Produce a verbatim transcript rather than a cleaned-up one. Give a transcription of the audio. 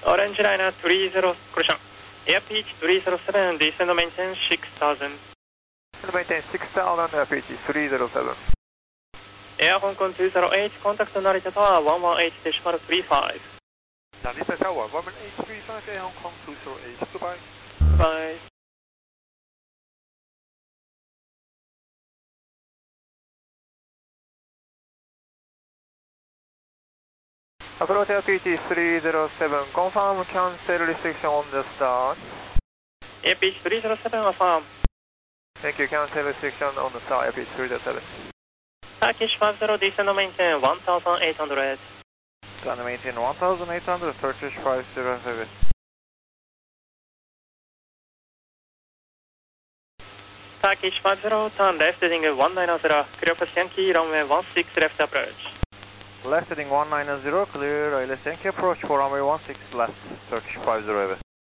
Orange Liner three zero, collision. Airspeed three zero seven, descend and maintain six thousand. Maintain six thousand, airspeed three zero seven. Air Hong Kong two zero eight, contact Narita Tower one one eight decimal three five. Narita Tower one one eight three five, Air Hong Kong two zero eight, goodbye. Bye. Approach airspeed three zero seven, confirm cancel restriction on the start. Airspeed three zero seven, affirm. Thank you, cancel restriction on the start, airspeed three zero seven. Turkish five zero, descend and maintain one thousand eight hundred. Descend and maintain one thousand eight hundred, Turkish five zero seven. Turkish five zero, turn left heading one nine zero, clear for Yankee, runway one six left approach. Left heading one nine zero, clear, I left Yankee approach for runway one six left, Turkish five zero.